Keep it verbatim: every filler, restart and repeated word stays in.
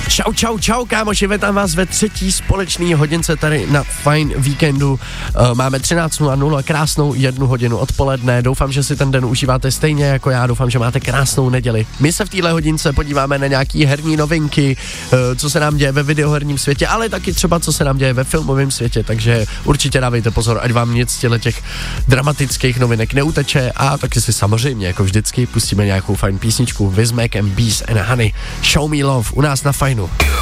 Čau, čau, čau, kámoši, vítám vás ve třetí společný hodince tady na Fajn víkendu. Uh, máme třináct nula nula, krásnou jednu hodinu odpoledne. Doufám, že si ten den užíváte stejně jako já, doufám, že máte krásnou neděli. My se v téhle hodince podíváme na nějaký herní novinky, uh, co se nám děje ve videoherním světě, ale taky třeba co se nám děje ve filmovém světě, takže určitě dávejte pozor, ať vám nic z těch dramatických novinek neuteče a taky si samozřejmě, jako vždycky, pustíme nějakou fajn písničku With Mac and Bees and Honey. Show Me Love u nás na Fajnu.